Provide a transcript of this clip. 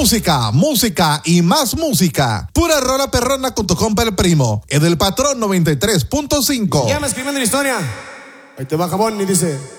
Música, música y más música. Pura rola perrona con tu compa el primo. Es del Patrón 93.5. Ya me escribiendo la historia. Ahí te va Jabón y dice...